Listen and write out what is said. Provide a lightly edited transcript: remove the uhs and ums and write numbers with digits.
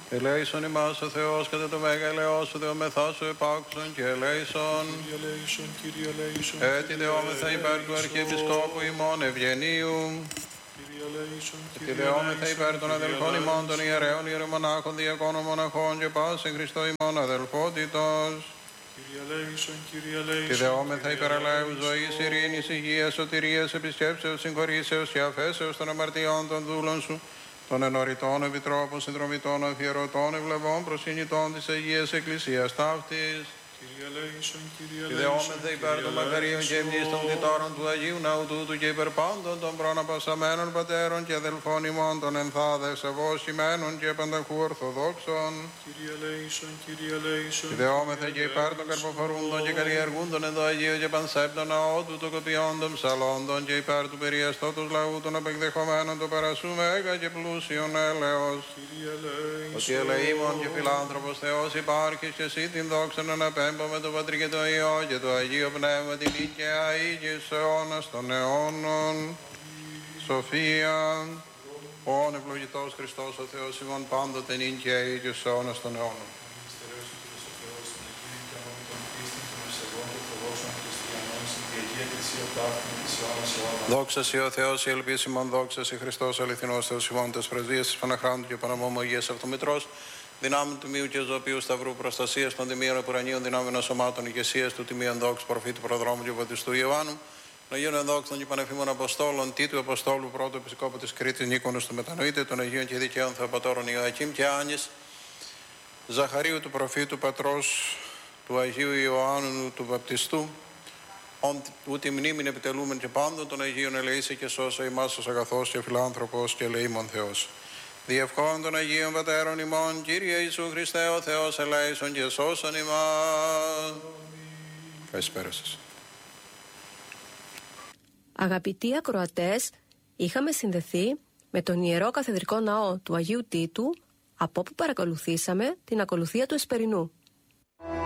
Ελέησον ημάς ο Θεός κατά το μέγα ελεός σου δεομεθά σου επάκουσον και ελέησον. Κύριε ελέησον, Έτι δεόμεθα υπέρ του Αρχιεπισκόπου ημών Ευγενίου. Έτι δεόμεθα υπέρ των αδελφών ημών των ιερέων ιερομονάχων, διακόνων μοναχών και πάσιν Χριστό ημών αδελφότητος. Και δεόμεθα υπέρ αλέου ζωής, ειρήνης, υγείας, σωτηρίας, επισκέψεως, συγχωρήσεως και αφέσεως των αμαρτιών των δούλων σου, των ενωρητών επιτρόπων, συνδρομητών, αφιερωτών, ευλαβών, προσκυνητών της Αγίας Εκκλησίας ταύτης. Και δεόμεθα υπέρ των μακαρίων και ευμνήστων κτητόρων του Αγίου Ναού τούτου και υπέρ πάντων των προναπασαμένων πατέρων και αδελφών ημών των ενθάδε σεβόσημένων και πανταχού ορθοδόξων. Και δεόμεθα και υπέρ των καρποφορούντων και καλλιεργούντων εν το Αγίο και πανσέπτων ναό του το κοπιών των ψαλόντων και υπέρ του περιεστώτος λαού των απεκδεχομένων το παρασού μέγα και πλούσιον έλεος. Ότι ελεήμων και φιλάνθρωπος Θεός υπάρχεις και εσύ την δόξα να με το Πατρί και το Υιό και το Αγίο Πνεύμα την Οικαία ή και σε αιώνας των αιώνων. Σοφία, όν ευλογητός Χριστός ο Θεός ημών πάντοτε νυν και ή και σε αιώνας των αιώνων. Δόξα σοι ο Θεός, η ελπίση ημών, δόξα σοι Χριστός αληθινός Θεός ημών, τες πρεσβείες της Παναχράντου και Παναμόμογίας Αυτομητρός, δυνάμει του Μίου και Ζωοποιού Σταυρού προστασίας των τιμίων επουρανίων δυνάμεων σωμάτων ηγεσίας του τιμίων δόξου προφήτου προδρόμου και βαπτιστού Ιωάννου, Αγίων ενδόξων και πανεφήμων Αποστόλων, Τίτου Αποστόλου, πρώτου Επισκόπου της Κρήτης Νίκονος του Μετανοήτε, των Αγίων και Δικαίων Θεοπατώρων Ιωακήμ και Άνης, Ζαχαρίου του προφήτου, πατρός του Αγίου Ιωάννου του Βαπτιστού, ούτη μνήμην επιτελούμεν και πάντων των Αγίων ελεήσει και σώσε ημάς ως αγαθός και φιλάνθρωπος και ελεήμων Θεός. Διευχών των Αγίων Πατέρων ημών, Κύριε Ιησού Χριστέ ο Θεός ελέησον και σώσον ημάς. Καλησπέρα σας. Αγαπητοί ακροατές, είχαμε συνδεθεί με τον Ιερό Καθεδρικό Ναό του Αγίου Τίτου, από όπου παρακολουθήσαμε την ακολουθία του Εσπερινού.